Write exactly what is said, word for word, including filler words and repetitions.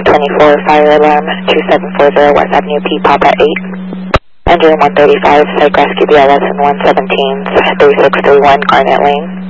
nine twenty-four, fire alarm two seven four zero West Avenue P, Papa eight. Engine one thirty-five, Psych Rescue B L S in one seventeen, three six three one Garnet Lane.